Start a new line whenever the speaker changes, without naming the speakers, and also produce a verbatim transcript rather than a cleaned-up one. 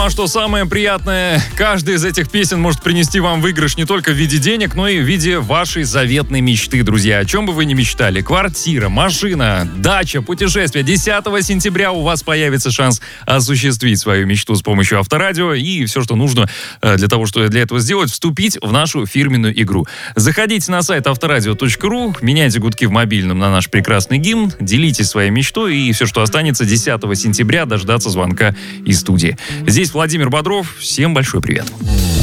А что самое приятное, каждая из этих песен может принести вам выигрыш не только в виде денег, но и в виде вашей заветной мечты, друзья. О чем бы вы ни мечтали. Квартира, машина, дача, путешествие. десятого сентября у вас появится шанс осуществить свою мечту с помощью Авторадио. И все, что нужно для того, чтобы для этого сделать, вступить в нашу фирменную игру. Заходите на сайт авторадио точка ру, меняйте гудки в мобильном на наш прекрасный гимн, делитесь своей мечтой, и все, что останется, десятого сентября дождаться звонка из студии. Здесь Владимир Бодров. Всем большой привет.